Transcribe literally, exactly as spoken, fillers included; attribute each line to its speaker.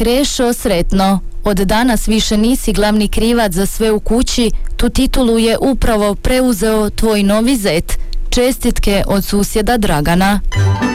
Speaker 1: Krešo, sretno. Od danas više nisi glavni krivac za sve u kući, tu titulu je upravo preuzeo tvoj novi zet. Čestitke od susjeda Dragana.